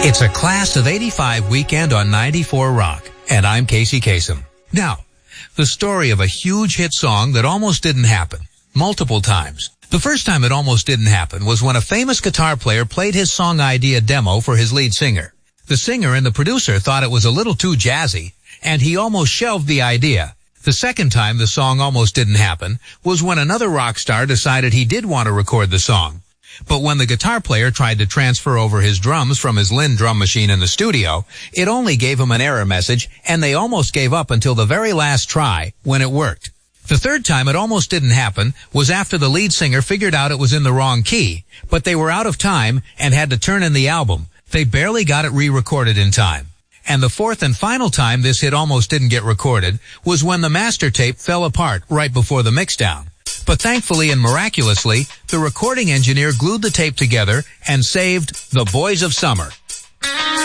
It's a Class of 85 weekend on 94 Rock, and I'm Casey Kasem. Now, the story of a huge hit song that almost didn't happen, multiple times. The first time it almost didn't happen was when a famous guitar player played his song idea demo for his lead singer. The singer and the producer thought it was a little too jazzy, and he almost shelved the idea. The second time the song almost didn't happen was when another rock star decided he did want to record the song. But when the guitar player tried to transfer over his drums from his Linn drum machine in the studio, it only gave him an error message, and they almost gave up until the very last try, when it worked. The third time it almost didn't happen was after the lead singer figured out it was in the wrong key, but they were out of time and had to turn in the album. They barely got it re-recorded in time. And the fourth and final time this hit almost didn't get recorded was when the master tape fell apart right before the mixdown. But thankfully and miraculously, the recording engineer glued the tape together and saved The Boys of Summer.